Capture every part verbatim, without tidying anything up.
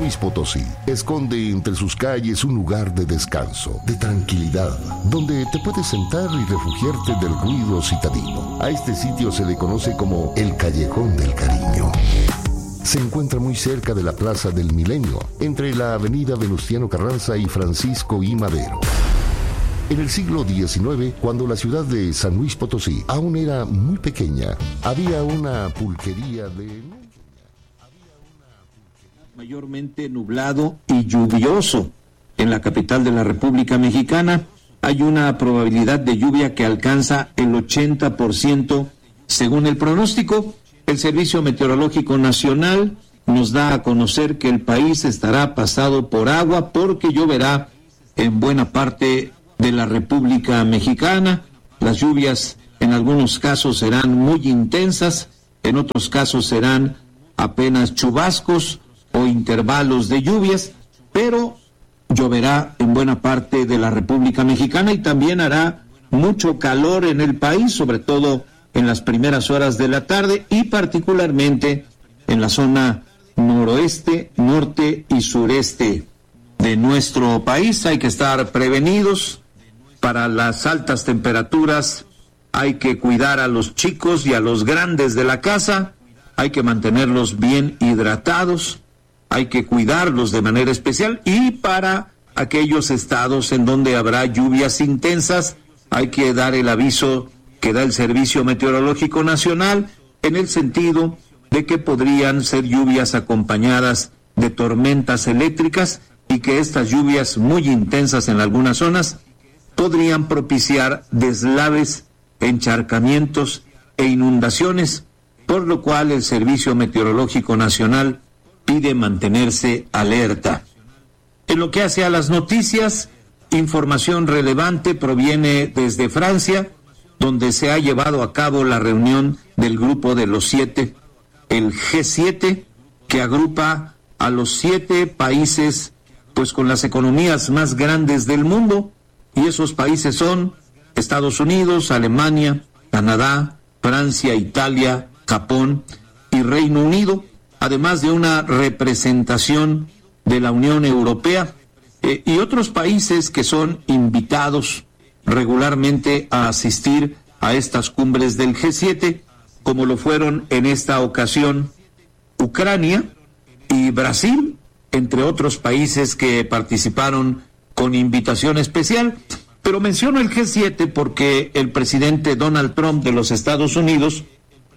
Luis Potosí esconde entre sus calles un lugar de descanso, de tranquilidad, donde te puedes sentar y refugiarte del ruido citadino. A este sitio se le conoce como el Callejón del Cariño. Se encuentra muy cerca de la Plaza del Milenio, entre la avenida Venustiano Carranza y Francisco I. Madero. En el siglo diecinueve, cuando la ciudad de San Luis Potosí aún era muy pequeña, había una pulquería de... Mayormente nublado y lluvioso. En la capital de la República Mexicana hay una probabilidad de lluvia que alcanza el ochenta por ciento según el pronóstico. El Servicio Meteorológico Nacional nos da a conocer que el país estará pasado por agua porque lloverá en buena parte de la República Mexicana. Las lluvias en algunos casos serán muy intensas, en otros casos serán apenas chubascos o intervalos de lluvias, pero lloverá en buena parte de la República Mexicana y también hará mucho calor en el país, sobre todo en las primeras horas de la tarde y particularmente en la zona noroeste, norte y sureste de nuestro país. Hay que estar prevenidos para las altas temperaturas, hay que cuidar a los chicos y a los grandes de la casa, hay que mantenerlos bien hidratados, hay que cuidarlos de manera especial y para aquellos estados en donde habrá lluvias intensas hay que dar el aviso que da el Servicio Meteorológico Nacional en el sentido de que podrían ser lluvias acompañadas de tormentas eléctricas y que estas lluvias muy intensas en algunas zonas podrían propiciar deslaves, encharcamientos e inundaciones, por lo cual el Servicio Meteorológico Nacional pide mantenerse alerta. En lo que hace a las noticias, información relevante proviene desde Francia, donde se ha llevado a cabo la reunión del Grupo de los Siete, el G siete, que agrupa a los siete países pues con las economías más grandes del mundo, y esos países son Estados Unidos, Alemania, Canadá, Francia, Italia, Japón y Reino Unido, además de una representación de la Unión Europea eh, y otros países que son invitados regularmente a asistir a estas cumbres del G siete, como lo fueron en esta ocasión Ucrania y Brasil, entre otros países que participaron con invitación especial. Pero menciono el G siete porque el presidente Donald Trump de los Estados Unidos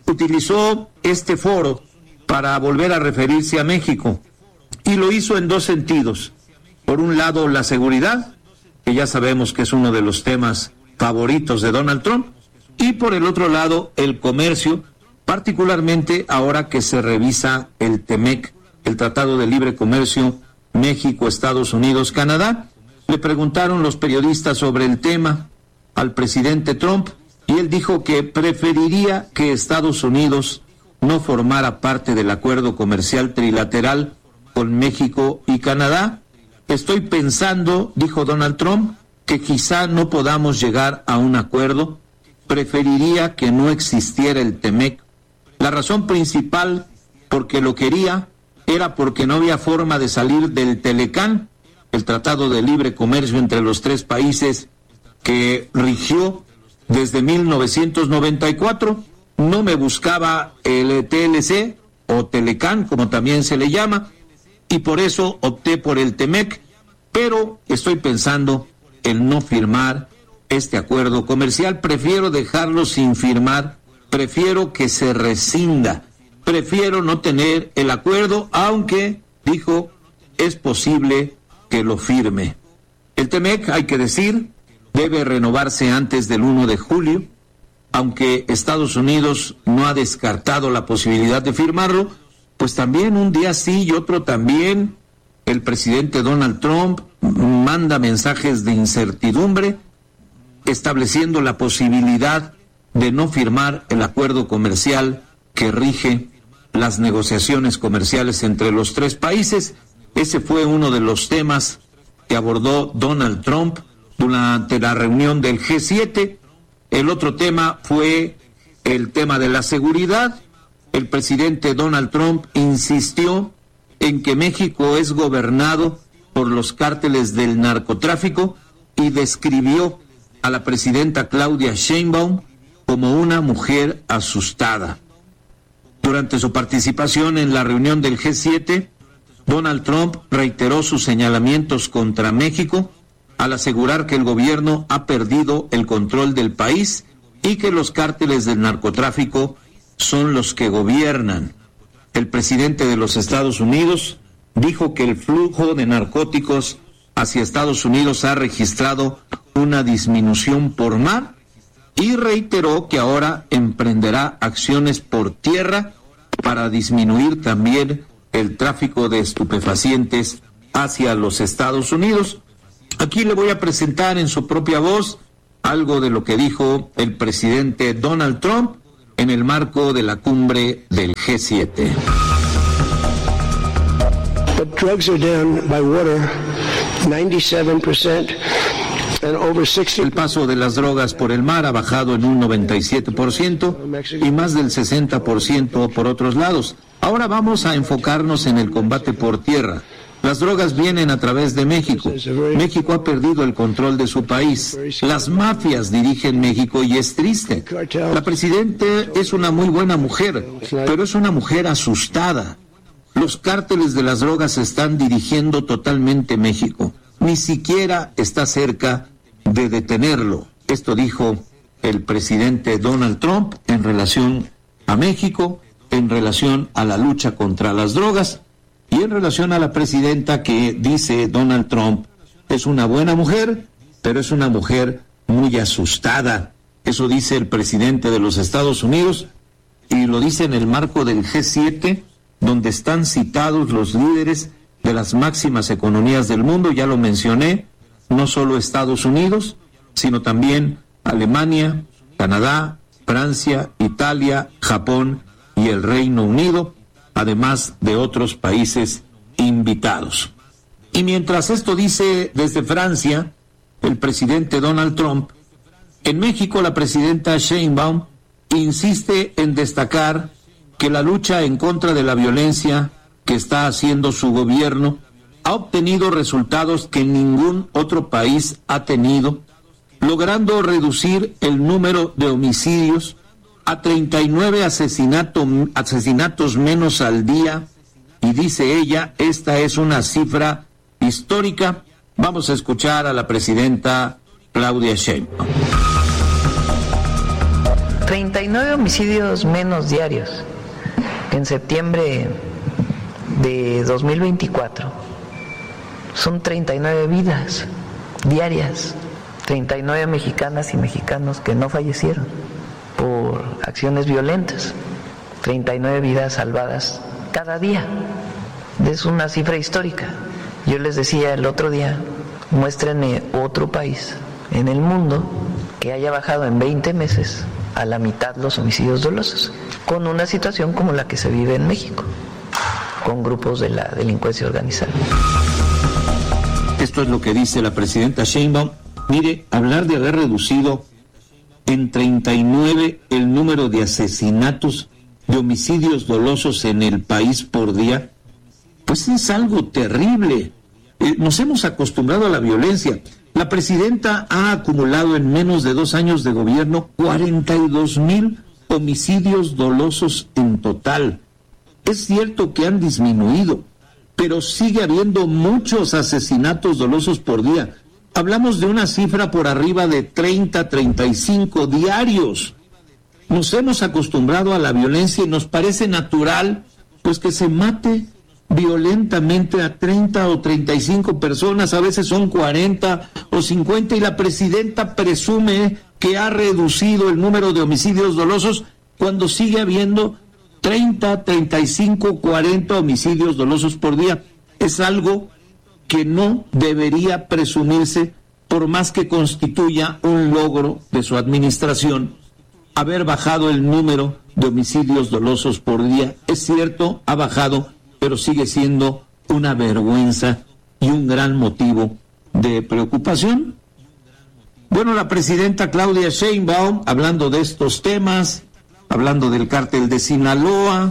utilizó este foro para volver a referirse a México, y lo hizo en dos sentidos. Por un lado, la seguridad, que ya sabemos que es uno de los temas favoritos de Donald Trump, y por el otro lado, el comercio, particularmente ahora que se revisa el TEMEC, el Tratado de Libre Comercio México, Estados Unidos, Canadá. Le preguntaron los periodistas sobre el tema al presidente Trump y él dijo que preferiría que Estados Unidos no formara parte del acuerdo comercial trilateral con México y Canadá. Estoy pensando, dijo Donald Trump, que quizá no podamos llegar a un acuerdo. Preferiría que no existiera el TEMEC. La razón principal porque lo quería era porque no había forma de salir del Telecán, el Tratado de Libre Comercio entre los tres países que rigió desde mil novecientos noventa y cuatro. No me buscaba el T L C o Telecán, como también se le llama, y por eso opté por el TEMEC, pero estoy pensando en no firmar este acuerdo comercial. Prefiero dejarlo sin firmar, prefiero que se rescinda, prefiero no tener el acuerdo, aunque, dijo, es posible que lo firme. El TEMEC, hay que decir, debe renovarse antes del primero de julio, aunque Estados Unidos no ha descartado la posibilidad de firmarlo, pues también un día sí y otro también el presidente Donald Trump manda mensajes de incertidumbre, estableciendo la posibilidad de no firmar el acuerdo comercial que rige las negociaciones comerciales entre los tres países. Ese fue uno de los temas que abordó Donald Trump durante la reunión del G siete. El otro tema fue el tema de la seguridad. El presidente Donald Trump insistió en que México es gobernado por los cárteles del narcotráfico y describió a la presidenta Claudia Sheinbaum como una mujer asustada. Durante su participación en la reunión del G siete, Donald Trump reiteró sus señalamientos contra México al asegurar que el gobierno ha perdido el control del país y que los cárteles del narcotráfico son los que gobiernan. El presidente de los Estados Unidos dijo que el flujo de narcóticos hacia Estados Unidos ha registrado una disminución por mar y reiteró que ahora emprenderá acciones por tierra para disminuir también el tráfico de estupefacientes hacia los Estados Unidos. Aquí le voy a presentar en su propia voz algo de lo que dijo el presidente Donald Trump en el marco de la cumbre del G siete. But drugs are down by water ninety-seven percent and over sixty percent. El paso de las drogas por el mar ha bajado en un noventa y siete por ciento y más del sesenta por ciento por otros lados. Ahora vamos a enfocarnos en el combate por tierra. Las drogas vienen a través de México. México ha perdido el control de su país. Las mafias dirigen México y es triste. La presidenta es una muy buena mujer, pero es una mujer asustada. Los cárteles de las drogas están dirigiendo totalmente México. Ni siquiera está cerca de detenerlo. Esto dijo el presidente Donald Trump en relación a México, en relación a la lucha contra las drogas y en relación a la presidenta que dice Donald Trump es una buena mujer, pero es una mujer muy asustada. Eso dice el presidente de los Estados Unidos y lo dice en el marco del G siete, donde están citados los líderes de las máximas economías del mundo. Ya lo mencioné, no solo Estados Unidos, sino también Alemania, Canadá, Francia, Italia, Japón y el Reino Unido, además de otros países invitados. Y mientras esto dice desde Francia el presidente Donald Trump, en México la presidenta Sheinbaum insiste en destacar que la lucha en contra de la violencia que está haciendo su gobierno ha obtenido resultados que ningún otro país ha tenido, logrando reducir el número de homicidios a treinta y nueve asesinato, asesinatos menos al día, y dice ella, esta es una cifra histórica. Vamos a escuchar a la presidenta Claudia Sheinbaum. treinta y nueve homicidios menos diarios en septiembre de dos mil veinticuatro. Son treinta y nueve vidas diarias, treinta y nueve mexicanas y mexicanos que no fallecieron por acciones violentas, treinta y nueve vidas salvadas cada día. Es una cifra histórica. Yo les decía el otro día, muéstrenme otro país en el mundo que haya bajado en veinte meses a la mitad los homicidios dolosos, con una situación como la que se vive en México, con grupos de la delincuencia organizada. Esto es lo que dice la presidenta Sheinbaum. Mire, hablar de haber reducido en treinta y nueve el número de asesinatos, de homicidios dolosos en el país por día, pues es algo terrible. Eh, nos hemos acostumbrado a la violencia. La presidenta ha acumulado en menos de dos años de gobierno cuarenta y dos mil homicidios dolosos en total. Es cierto que han disminuido, pero sigue habiendo muchos asesinatos dolosos por día. Hablamos de una cifra por arriba de treinta, treinta y cinco diarios. Nos hemos acostumbrado a la violencia y nos parece natural, pues, que se mate violentamente a treinta o treinta y cinco personas, a veces son cuarenta o cincuenta, y la presidenta presume que ha reducido el número de homicidios dolosos cuando sigue habiendo treinta, treinta y cinco, cuarenta homicidios dolosos por día. Es algo que no debería presumirse, por más que constituya un logro de su administración, haber bajado el número de homicidios dolosos por día. Es cierto, ha bajado, pero sigue siendo una vergüenza y un gran motivo de preocupación. Bueno, la presidenta Claudia Sheinbaum, hablando de estos temas, hablando del cártel de Sinaloa,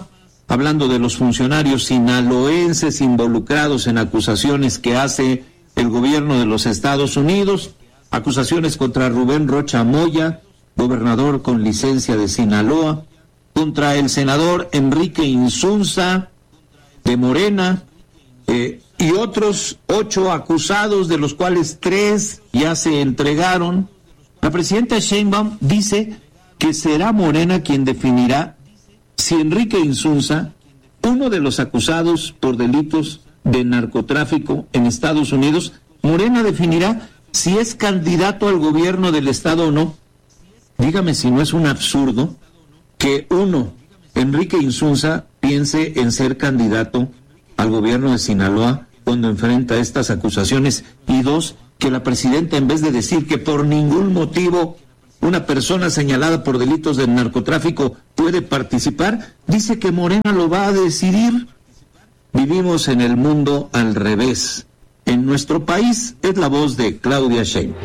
hablando de los funcionarios sinaloenses involucrados en acusaciones que hace el gobierno de los Estados Unidos, acusaciones contra Rubén Rocha Moya, gobernador con licencia de Sinaloa, contra el senador Enrique Insunza de Morena, eh, y otros ocho acusados, de los cuales tres ya se entregaron. La presidenta Sheinbaum dice que será Morena quien definirá si Enrique Insunza, uno de los acusados por delitos de narcotráfico en Estados Unidos, Morena definirá si es candidato al gobierno del estado o no. Dígame si no es un absurdo que uno, Enrique Insunza, piense en ser candidato al gobierno de Sinaloa cuando enfrenta estas acusaciones, y dos, que la presidenta, en vez de decir que por ningún motivo una persona señalada por delitos de narcotráfico puede participar, dice que Morena lo va a decidir. Vivimos en el mundo al revés. En nuestro país es la voz de Claudia Sheinbaum.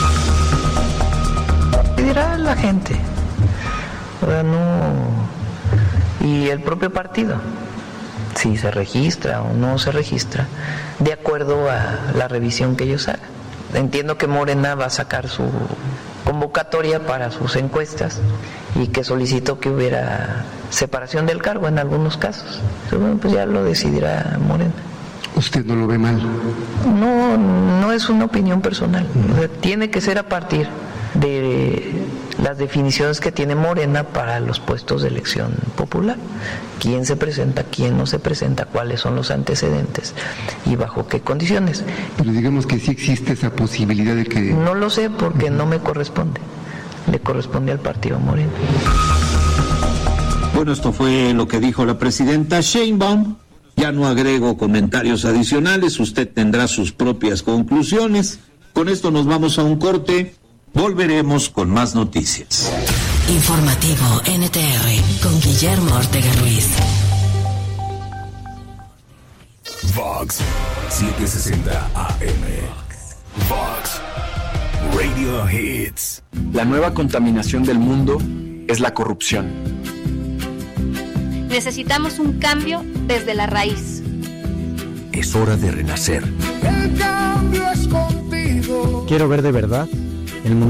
¿Qué dirá la gente? O sea, no... Y el propio partido, si se registra o no se registra, de acuerdo a la revisión que ellos hagan. Entiendo que Morena va a sacar su convocatoria para sus encuestas y que solicitó que hubiera separación del cargo en algunos casos. Bueno, pues ya lo decidirá Morena. ¿Usted no lo ve mal? No, no es una opinión personal. O sea, tiene que ser a partir de las definiciones que tiene Morena para los puestos de elección popular. ¿Quién se presenta, quién no se presenta, cuáles son los antecedentes y bajo qué condiciones? Pero digamos que sí existe esa posibilidad de que... No lo sé porque no me corresponde. Le corresponde al partido Morena. Bueno, esto fue lo que dijo la presidenta Sheinbaum. Ya no agrego comentarios adicionales, usted tendrá sus propias conclusiones. Con esto nos vamos a un corte. Volveremos con más noticias. Informativo N T R con Guillermo Ortega Ruiz. Vox setecientos sesenta A M. Vox Radio Hits. La nueva contaminación del mundo es la corrupción. Necesitamos un cambio desde la raíz. Es hora de renacer. El cambio es contigo. Quiero ver de verdad el mundo